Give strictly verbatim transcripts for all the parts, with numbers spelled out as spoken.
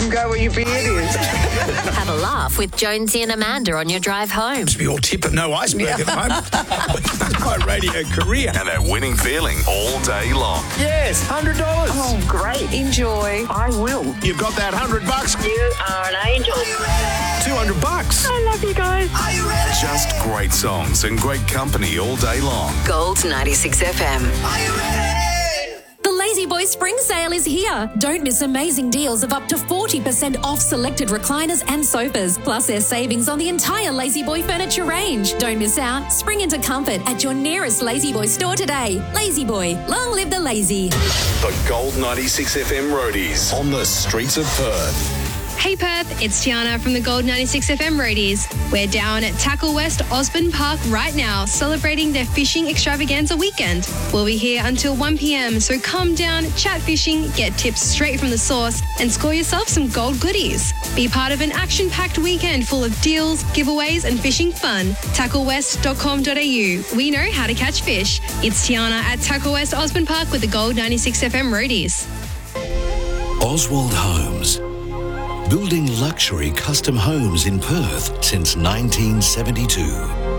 can go where your beard is. Have a laugh with Jonesy and Amanda on your drive home. To be all tip and no iceberg at the moment. That's my radio career. And that winning feeling all day long. Yes, one hundred dollars. Oh, great. Enjoy. I will. You've got that one hundred bucks. You are an angel. two hundred bucks. I love you guys. Are you ready? Just great songs and great company all day long. Gold ninety-six F M. Are you ready? The Lazy Boy Spring Sale is here. Don't miss amazing deals of up to forty percent off selected recliners and sofas. Plus, there's savings on the entire Lazy Boy furniture range. Don't miss out. Spring into comfort at your nearest Lazy Boy store today. Lazy Boy, long live the lazy. The Gold ninety-six F M Roadies on the streets of Perth. Hey Perth, it's Tiana from the Gold ninety-six F M Roadies. We're down at Tackle West Osborne Park right now, celebrating their fishing extravaganza weekend. We'll be here until one p.m, so come down, chat fishing, get tips straight from the source, and score yourself some gold goodies. Be part of an action-packed weekend full of deals, giveaways, and fishing fun. tackle west dot com dot a u. We know how to catch fish. It's Tiana at Tackle West Osborne Park with the Gold ninety-six F M Roadies. Oswald Homes. Building luxury custom homes in Perth since nineteen seventy-two.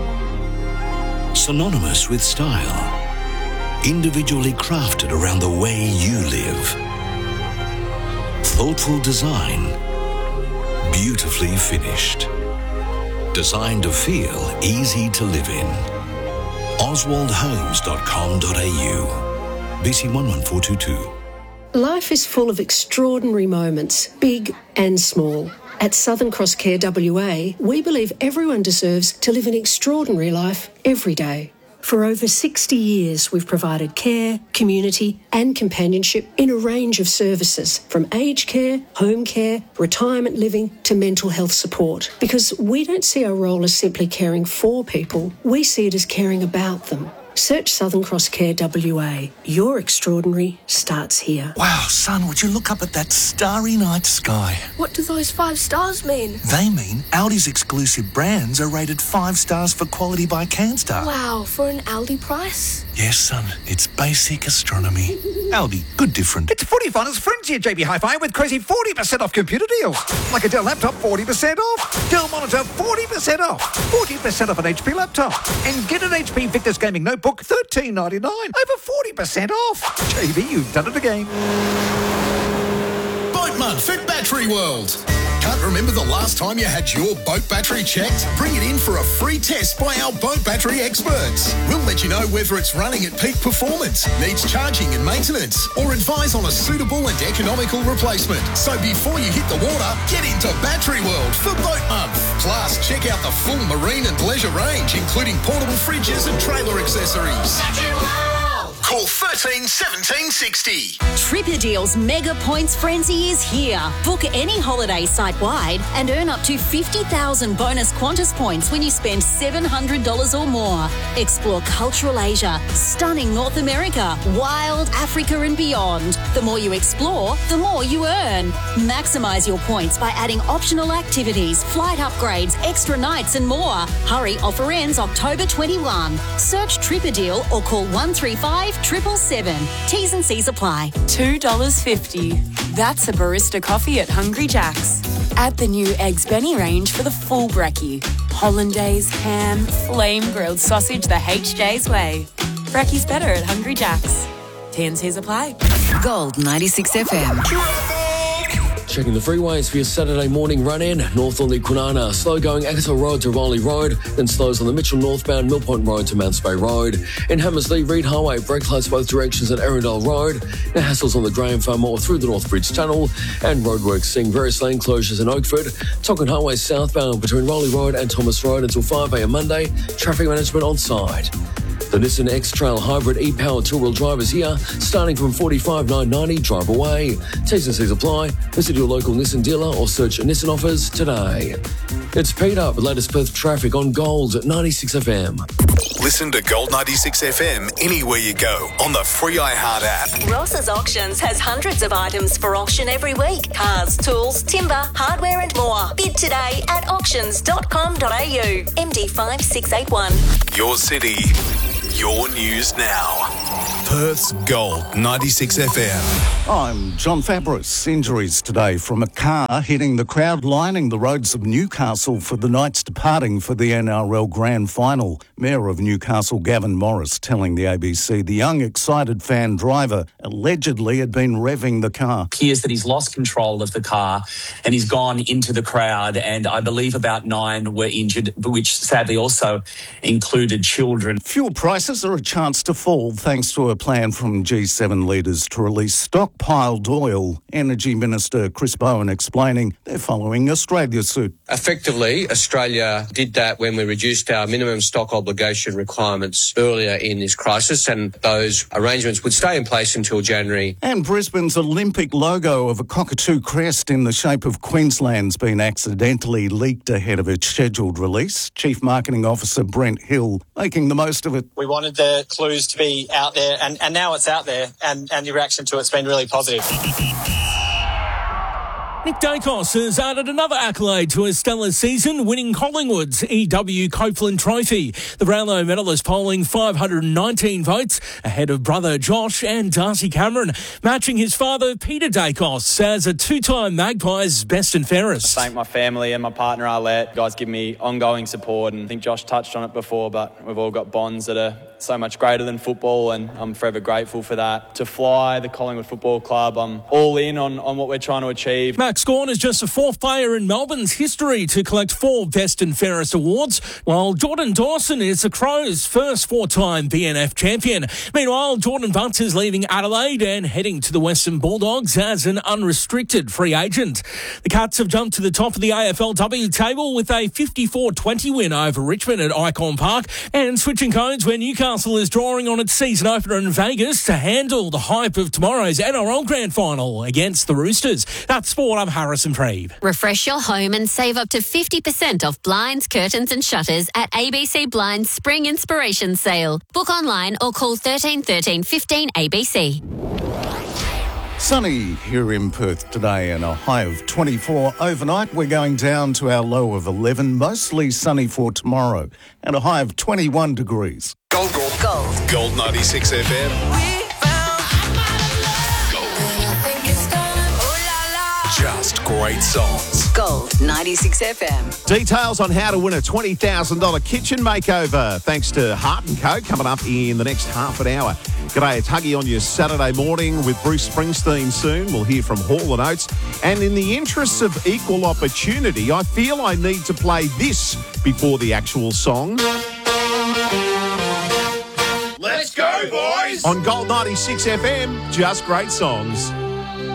Synonymous with style. Individually crafted around the way you live. Thoughtful design. Beautifully finished. Designed to feel easy to live in. oswald homes dot com dot a u. B C one one four two two. Life is full of extraordinary moments, big and small. At Southern Cross Care W A, we believe everyone deserves to live an extraordinary life every day. For over sixty years, we've provided care, community and companionship in a range of services, from aged care, home care, retirement living to mental health support. Because we don't see our role as simply caring for people, we see it as caring about them. Search Southern Cross Care W A. Your extraordinary starts here. Wow, son, would you look up at that starry night sky? What do those five stars mean? They mean Audi's exclusive brands are rated five stars for quality by CanStar. Wow, for an Aldi price? Yes, son, it's basic astronomy. Aldi, good different. It's Footy Finals Frenzy at J B Hi-Fi with crazy forty percent off computer deals. Like a Dell laptop, forty percent off. Dell monitor, forty percent off. forty percent off an H P laptop. And get an H P Victus Gaming Notebook, thirteen ninety-nine. Over forty percent off. J B, you've done it again. Boat Month at Battery World. Can't remember the last time you had your boat battery checked? Bring it in for a free test by our boat battery experts. We'll let you know whether it's running at peak performance, needs charging and maintenance, or advise on a suitable and economical replacement. So before you hit the water, get into Battery World for Boat Month. Plus, check out the full marine and leisure range, including portable fridges and trailer accessories. Battery World! Call thirteen seventeen sixty. Tripper Deals Mega Points Frenzy is here. Book any holiday site-wide and earn up to fifty thousand bonus Qantas points when you spend seven hundred dollars or more. Explore cultural Asia, stunning North America, wild Africa and beyond. The more you explore, the more you earn. Maximise your points by adding optional activities, flight upgrades, extra nights and more. Hurry, offer ends October twenty-first. Search Tripper Deal or call one three five, seven seven seven. T's and C's apply. two dollars fifty. That's a barista coffee at Hungry Jack's. Add the new Eggs Benny range for the full brekkie. Hollandaise, ham, flame grilled sausage the H J's way. Brekkie's better at Hungry Jack's. T and C's apply. Gold ninety-six F M. Checking the freeways for your Saturday morning run-in. North on the Kwinana, slow going Agatha Road to Riley Road, then slows on the Mitchell northbound Mill Point Road to Mounts Bay Road. In Hammersley, Reed Highway, brake lights both directions at Arundel Road. Now hassles on the Graham Farm or through the North Bridge Tunnel. And roadworks seeing various lane closures in Oakford. Tonkin Highway southbound between Riley Road and Thomas Road until five a.m. Monday. Traffic management on site. The Nissan X-Trail Hybrid e-powered two-wheel drive is here, starting from forty-five thousand nine hundred ninety dollars. Drive away. T's and C's apply. Visit your local Nissan dealer or search Nissan offers today. It's Peter with latest Perth traffic on Gold at ninety-six F M. Listen to Gold ninety-six F M anywhere you go on the free iHeart app. Ross's Auctions has hundreds of items for auction every week. Cars, tools, timber, hardware and more. Bid today at auctions dot com dot a u. M D five six eight one. Your city, Your news now. Perth's Gold ninety-six F M. I'm John Fabris. Injuries today from a car hitting the crowd lining the roads of Newcastle for the Knights departing for the N R L Grand Final. Mayor of Newcastle, Gavin Morris, telling the A B C the young, excited fan driver allegedly had been revving the car. Appears that he's lost control of the car and he's gone into the crowd, and I believe about nine were injured, which sadly also included children. Fuel prices are a chance to fall thanks to a plan from G seven leaders to release stockpiled oil. Energy Minister Chris Bowen explaining they're following Australia's suit. Effectively, Australia did that when we reduced our minimum stock obligation requirements earlier in this crisis, and those arrangements would stay in place until January. And Brisbane's Olympic logo of a cockatoo crest in the shape of Queensland's been accidentally leaked ahead of its scheduled release. Chief Marketing Officer Brent Hill making the most of it. We wanted the clues to be out there, and, and now it's out there, and, and the reaction to it's been really positive. Nick Dacos has added another accolade to his stellar season, winning Collingwood's E W Copeland Trophy. The Brownlow medalist polling five hundred nineteen votes ahead of brother Josh and Darcy Cameron, matching his father Peter Dacos as a two-time Magpies best and fairest. I thank my family and my partner Arlette. You guys give me ongoing support, and I think Josh touched on it before, but we've all got bonds that are so much greater than football, and I'm forever grateful for that. To fly the Collingwood Football Club, I'm all in on, on what we're trying to achieve. Max Gawn is just the fourth player in Melbourne's history to collect four Best and Fairest awards, while Jordan Dawson is the Crows' first four-time B N F champion. Meanwhile, Jordan Butts is leaving Adelaide and heading to the Western Bulldogs as an unrestricted free agent. The Cats have jumped to the top of the A F L W table with a fifty-four twenty win over Richmond at Icon Park, and switching codes where Newcastle is drawing on its season opener in Vegas to handle the hype of tomorrow's N R L Grand Final against the Roosters. That's sport. I'm Harrison Preeb. Refresh your home and save up to fifty percent off blinds, curtains and shutters at A B C Blinds Spring Inspiration Sale. Book online or call thirteen thirteen fifteen A B C. Sunny here in Perth today and a high of twenty-four. Overnight, we're going down to our low of eleven, mostly sunny for tomorrow, and a high of twenty-one degrees. Gold, gold, gold. Gold ninety-six F M. Just great songs. Gold ninety-six F M. Details on how to win a twenty thousand dollars kitchen makeover thanks to Hart and Co coming up in the next half an hour. G'day, it's Huggy on your Saturday morning with Bruce Springsteen soon. We'll hear from Hall and Oates. And in the interests of equal opportunity, I feel I need to play this before the actual song. Let's go, boys! On Gold ninety-six F M, just great songs.